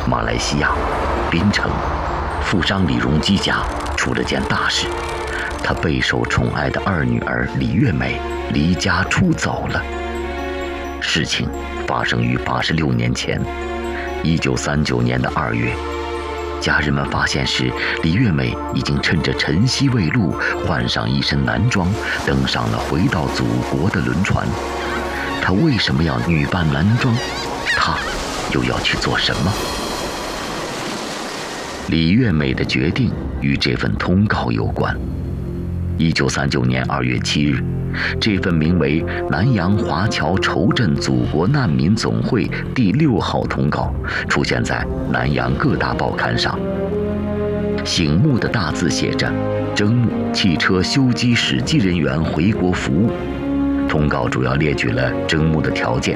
马来西亚槟城，富商李荣基家出了件大事，他备受宠爱的二女儿李月美离家出走了。事情发生于86年前，1939年的2月。家人们发现时，李月美已经趁着晨曦未露，换上一身男装，登上了回到祖国的轮船。她为什么要女扮男装？她又要去做什么？李月美的决定与这份通告有关。1939年2月7日，这份名为《南洋华侨筹赈祖国难民总会》第6号通告出现在南洋各大报刊上。醒目的大字写着：征募汽车修机驶机人员回国服务。通告主要列举了征募的条件，